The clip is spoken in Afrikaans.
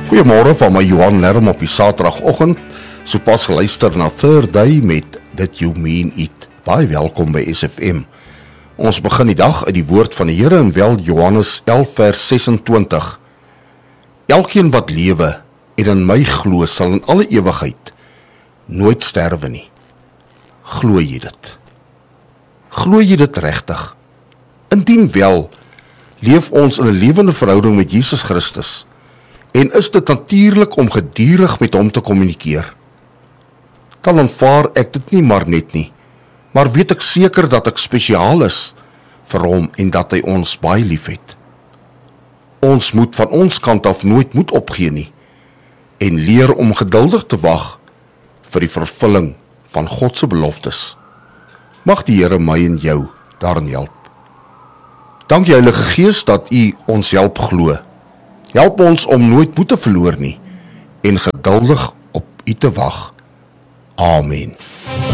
Goeiemôre van my Johan Lerm op die Saterdagoggend. Sopas geluister na Third Day met Did You Mean It. Baie welkom by SFM. Ons begin die dag uit die woord van die Here in wel Johannes 11 vers 26. Elkeen wat lewe en in my glo sal in alle ewigheid nooit sterwe nie. Glo jy dit? Glo jy dit regtig? Indien wel, leef ons in 'n lewende verhouding met Jesus Christus. En is dit natuurlik om gedurig met hom te kommunikeer? Dan aanvaar ek dit nie maar net nie, maar weet ek seker dat ek spesiaal is vir hom en dat hy ons baie liefhet. Ons moet van ons kant af nooit moed opgee nie en leer om geduldig te wag vir die vervulling van God se beloftes. Mag die Here my en jou daarin help. Dankie Heilige Gees dat U ons help glo. Help ons om nooit moed te verloor nie en geduldig op U te wag. Amen.